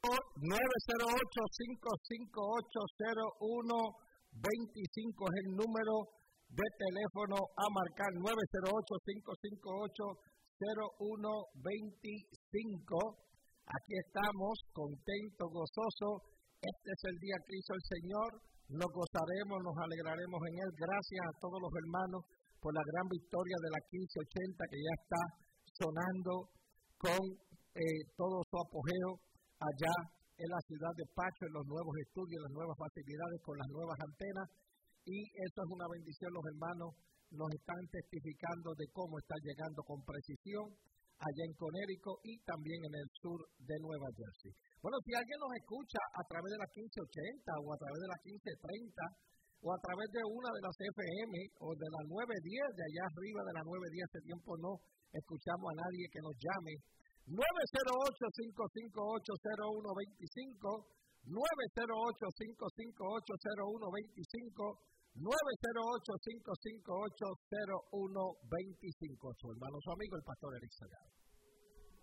908-558-0125 es el número de teléfono a marcar, 908-558-0125. Aquí estamos, contentos, gozosos. Este es el día que hizo el Señor. Nos gozaremos, nos alegraremos en Él. Gracias a todos los hermanos por la gran victoria de la 1580 que ya está sonando con todo su apogeo allá en la ciudad de Pacho, en los nuevos estudios, las nuevas facilidades con las nuevas antenas. Y eso es una bendición. Los hermanos nos están testificando de cómo está llegando con precisión allá en Connecticut y también en el sur de Nueva Jersey. Bueno, si alguien nos escucha a través de la 1580 o a través de la 1530 o a través de una de las FM o de la 910, de allá arriba de la 910, hace tiempo no escuchamos a nadie que nos llame. 908-558-0125, 908-558-0125, 908-558-0125. Su hermano, su amigo, el pastor Eric Salgado.